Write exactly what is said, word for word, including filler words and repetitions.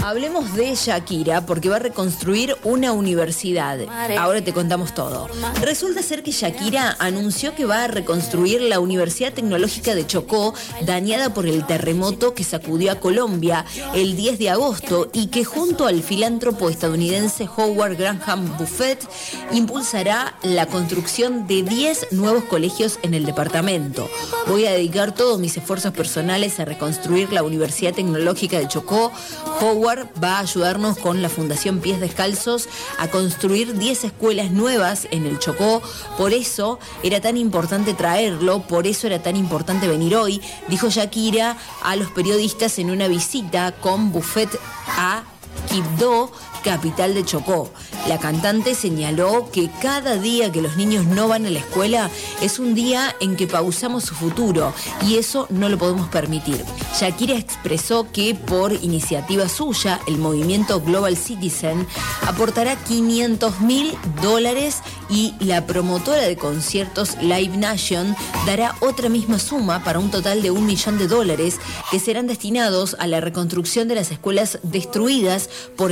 Hablemos de Shakira porque va a reconstruir una universidad. Ahora te contamos todo. Resulta ser que Shakira anunció que va a reconstruir la Universidad Tecnológica de Chocó, dañada por el terremoto que sacudió a Colombia el diez de agosto y que junto al filántropo estadounidense Howard Graham Buffett impulsará la construcción de diez nuevos colegios en el departamento. Voy a dedicar todos mis esfuerzos personales a reconstruir la Universidad Tecnológica de Chocó. Howard va a ayudarnos con la Fundación Pies Descalzos a construir diez escuelas nuevas en el Chocó. Por eso era tan importante traerlo, por eso era tan importante venir hoy, dijo Shakira a los periodistas en una visita con Buffett a Quibdó, capital de Chocó. La cantante señaló que cada día que los niños no van a la escuela es un día en que pausamos su futuro y eso no lo podemos permitir. Shakira expresó que por iniciativa suya, el movimiento Global Citizen aportará quinientos mil dólares y la promotora de conciertos Live Nation dará otra misma suma para un total de un millón de dólares que serán destinados a la reconstrucción de las escuelas destruidas por